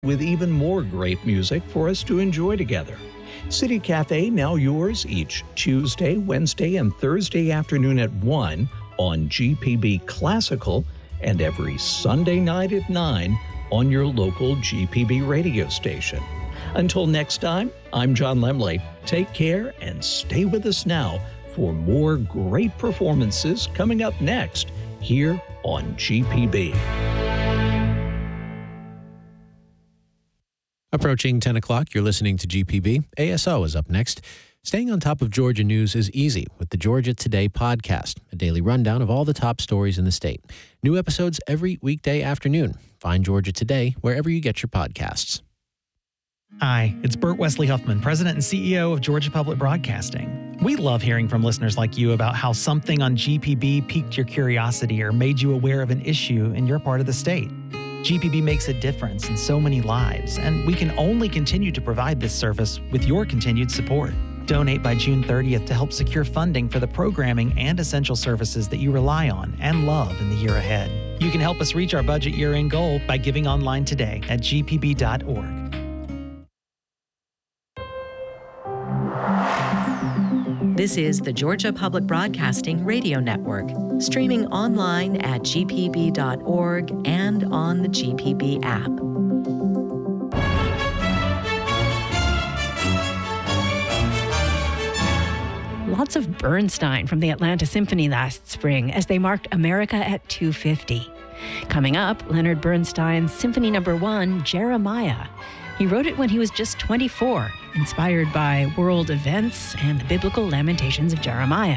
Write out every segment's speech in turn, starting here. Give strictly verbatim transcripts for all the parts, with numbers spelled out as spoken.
with even more great music for us to enjoy together. City Cafe now yours each Tuesday, Wednesday, and Thursday afternoon at one on G P B Classical, and every Sunday night at nine on your local G P B radio station. Until next time, I'm John Lemley. Take care and stay with us now for more great performances coming up next here on G P B. Approaching ten o'clock, you're listening to G P B. A S O is up next. Staying on top of Georgia news is easy with the Georgia Today podcast, a daily rundown of all the top stories in the state. New episodes every weekday afternoon. Find Georgia Today wherever you get your podcasts. Hi, it's Burt Wesley Huffman, President and C E O of Georgia Public Broadcasting. We love hearing from listeners like you about how something on G P B piqued your curiosity or made you aware of an issue in your part of the state. G P B makes a difference in so many lives, and we can only continue to provide this service with your continued support. Donate by June thirtieth to help secure funding for the programming and essential services that you rely on and love in the year ahead. You can help us reach our budget year-end goal by giving online today at g p b dot org. This is the Georgia Public Broadcasting Radio Network, streaming online at g p b dot org and on the G P B app. Lots of Bernstein from the Atlanta Symphony last spring as they marked America at two fifty. Coming up, Leonard Bernstein's Symphony Number One, Jeremiah. He wrote it when he was just twenty-four, inspired by world events and the biblical lamentations of Jeremiah.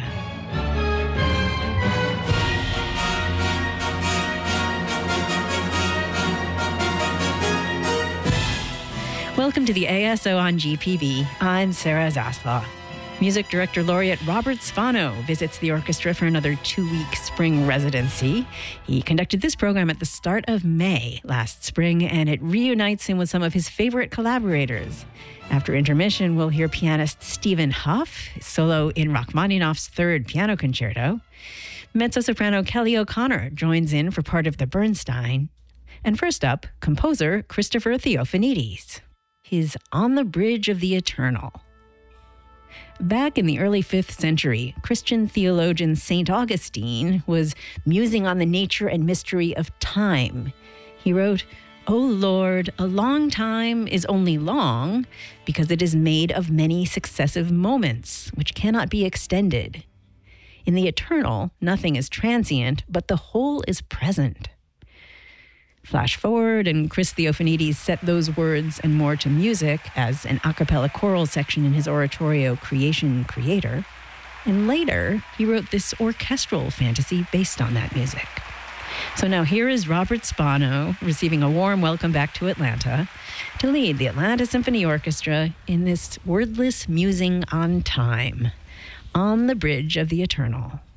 Welcome to the A S O on G P B. I'm Sarah Zaslaw. Music Director Laureate Robert Spano visits the orchestra for another two-week spring residency. He conducted this program at the start of May last spring, and it reunites him with some of his favorite collaborators. After intermission, we'll hear pianist Stephen Huff solo in Rachmaninoff's Third Piano Concerto. Mezzo-soprano Kelly O'Connor joins in for part of the Bernstein. And first up, composer Christopher Theophanides. His On the Bridge of the Eternal. Back in the early fifth century, Christian theologian Saint Augustine was musing on the nature and mystery of time. He wrote, "O Lord, a long time is only long because it is made of many successive moments, which cannot be extended. In the eternal, nothing is transient, but the whole is present." Flash forward, and Chris Theophanides set those words and more to music as an a cappella choral section in his oratorio Creation Creator. And later, he wrote this orchestral fantasy based on that music. So now here is Robert Spano receiving a warm welcome back to Atlanta to lead the Atlanta Symphony Orchestra in this wordless musing on time, on the bridge of the eternal.